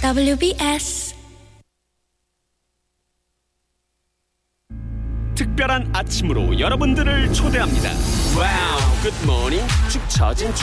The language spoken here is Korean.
WBS 특별한 아침으로 여러분들을 초대합니다. 와우, 굿모닝 축 처진